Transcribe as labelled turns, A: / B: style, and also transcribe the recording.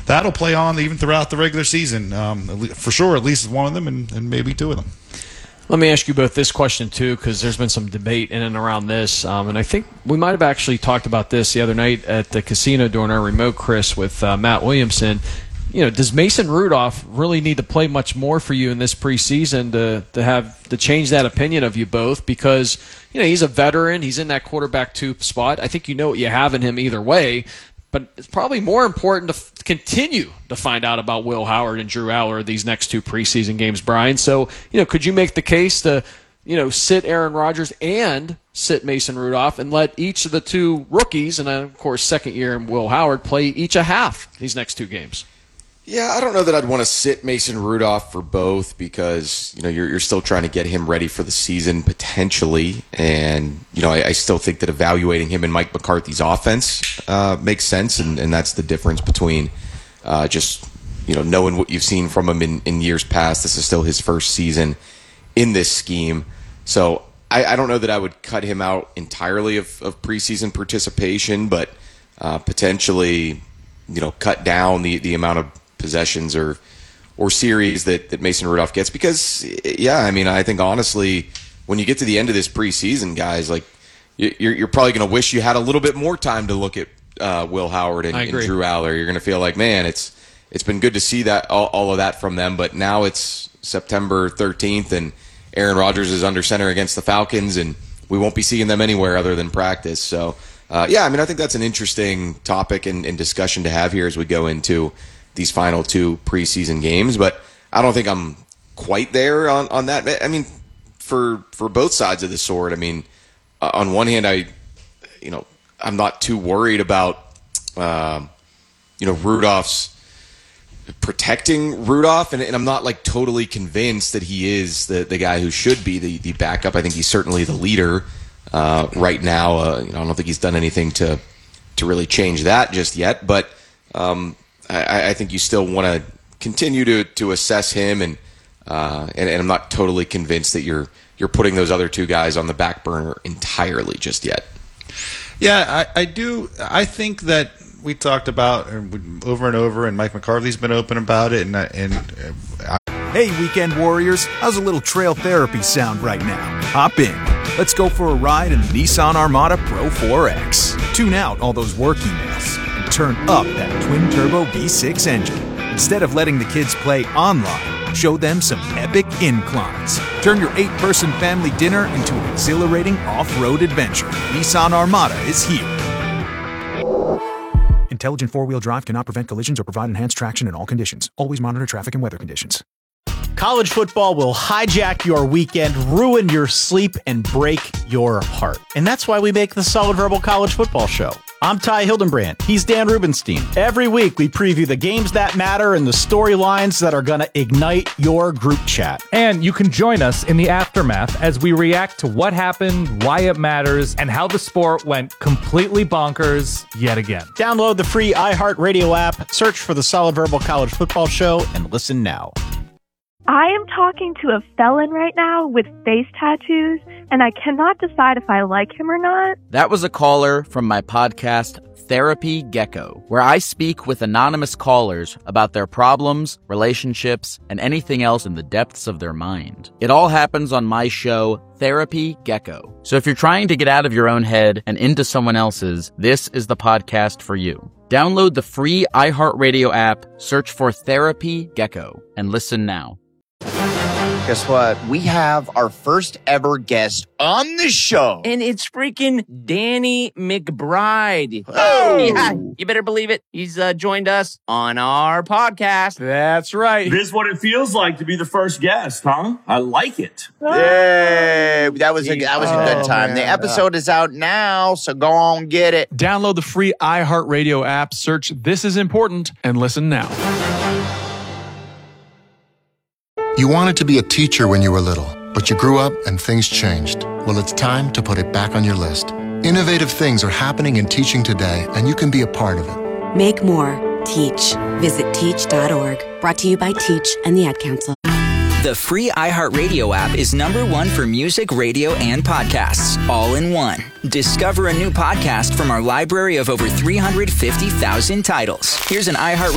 A: that'll play on even throughout the regular season, for sure, at least one of them and maybe two of them.
B: Let me ask you both this question, too, because there's been some debate in and around this. And I think we might have actually talked about this the other night at the casino during our remote, Chris, with Matt Williamson. Does Mason Rudolph really need to play much more for you in this preseason to change that opinion of you both? Because, he's a veteran. He's in that quarterback 2 spot. I think you know what you have in him either way. But it's probably more important to continue to find out about Will Howard and Drew Aller these next 2 preseason games, Brian. So, could you make the case to, sit Aaron Rodgers and sit Mason Rudolph and let each of the 2 rookies, and then, of course, second year Will Howard, play each a half these next 2 games?
C: Yeah, I don't know that I'd want to sit Mason Rudolph for both because, you're still trying to get him ready for the season potentially. And, I still think that evaluating him in Mike McCarthy's offense makes sense. And that's the difference between just, knowing what you've seen from him in years past. This is still his first season in this scheme. So I don't know that I would cut him out entirely of preseason participation, but potentially, cut down the amount of possessions or series that Mason Rudolph gets because, I think honestly, when you get to the end of this preseason, guys, like you're probably going to wish you had a little bit more time to look at Will Howard and Drew Aller. You're going to feel like, man, it's been good to see that all of that from them, but now it's September 13th and Aaron Rodgers is under center against the Falcons and we won't be seeing them anywhere other than practice. So, I think that's an interesting topic and discussion to have here as we go into these final 2 preseason games, but I don't think I'm quite there on that. I mean, for both sides of the sword, on one hand, I'm not too worried about, Rudolph's protecting Rudolph, and I'm not like totally convinced that he is the guy who should be the backup. I think he's certainly the leader right now. I don't think he's done anything to really change that just yet, but I think you still want to continue to assess him, and I'm not totally convinced that you're putting those other 2 guys on the back burner entirely just yet.
A: Yeah, I do. I think that we talked about over and over, and Mike McCarthy's been open about it.
D: Hey, weekend warriors, how's a little trail therapy sound right now? Hop in. Let's go for a ride in the Nissan Armada Pro 4X. Tune out all those work emails and turn up that twin-turbo V6 engine. Instead of letting the kids play online, show them some epic inclines. Turn your 8-person family dinner into an exhilarating off-road adventure. Nissan Armada is here. Intelligent 4-wheel drive cannot prevent collisions or provide enhanced traction in all conditions. Always monitor traffic and weather conditions.
E: College football will hijack your weekend, ruin your sleep, and break your heart. And that's why we make the Solid Verbal College Football Show. I'm Ty Hildenbrand. He's Dan Rubenstein. Every week, we preview the games that matter and the storylines that are going to ignite your group chat.
F: And you can join us in the aftermath as we react to what happened, why it matters, and how the sport went completely bonkers yet again.
E: Download the free iHeartRadio app, search for the Solid Verbal College Football Show, and listen now.
G: I am talking to a felon right now with face tattoos, and I cannot decide if I like him or not.
H: That was a caller from my podcast, Therapy Gecko, where I speak with anonymous callers about their problems, relationships, and anything else in the depths of their mind. It all happens on my show, Therapy Gecko. So if you're trying to get out of your own head and into someone else's, this is the podcast for you. Download the free iHeartRadio app, search for Therapy Gecko, and listen now.
I: Guess what? We have our first ever guest on the show.
J: And it's freaking Danny McBride.
I: Oh!
J: Yeah, you better believe it. He's joined us on our podcast.
E: That's right.
K: This is what it feels like to be the first guest, huh? I like it.
I: Yay! That was a good time. The episode is out now, so go on, get it.
L: Download the free iHeartRadio app, search This Is Important, and listen now.
M: You wanted to be a teacher when you were little, but you grew up and things changed. Well, it's time to put it back on your list. Innovative things are happening in teaching today, and you can be a part of it.
N: Make more. Teach. Visit teach.org. Brought to you by Teach and the Ad Council.
O: The free iHeartRadio app is #1 for music, radio, and podcasts, all in one. Discover a new podcast from our library of over 350,000 titles. Here's an iHeartRadio